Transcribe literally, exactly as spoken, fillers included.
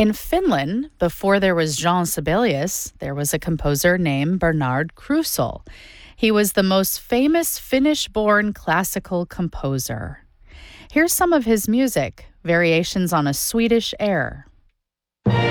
In Finland, before there was Jean Sibelius, there was a composer named Bernard Krusel. He was the most famous Finnish-born classical composer. Here's some of his music, variations on a Swedish air.